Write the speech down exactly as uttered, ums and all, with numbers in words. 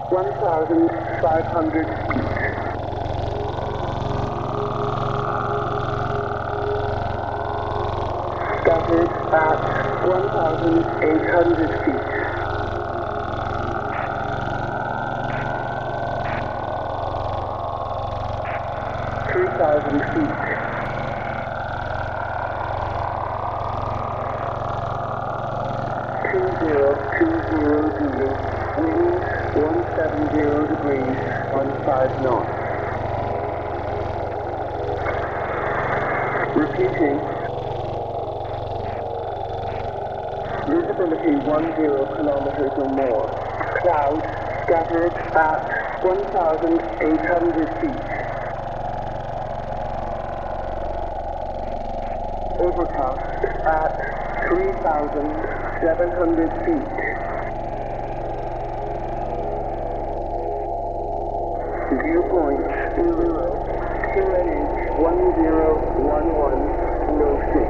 one thousand five hundred feet. Scattered at one thousand eight hundred feet. three thousand feet. two zero two zero zero, wind one seventy degrees, fifteen knots. Repeating. Visibility ten kilometers or more. Cloud scattered at one thousand eight hundred feet. Overcast at three thousand seven hundred feet. Viewpoint zero, Q N H one zero one one, no signal.